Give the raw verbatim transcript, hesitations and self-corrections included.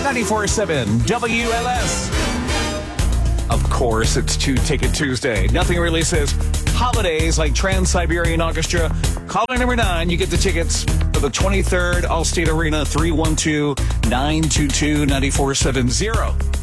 ninety-four point seven W L S. Of course, it's Two-Ticket Tuesday. Nothing really says holidays like Trans-Siberian Orchestra. Caller number nine, you get the tickets for the twenty-third Allstate Arena, three one two, nine two two, nine four seven zero.